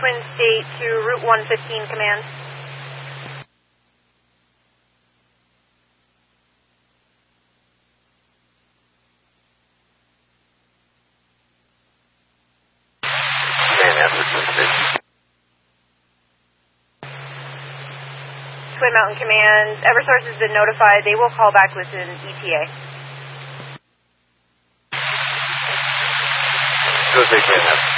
Twin State to Route 115 command. Twin Mountain Command, Eversource has been notified. They will call back with an ETA. Go take care.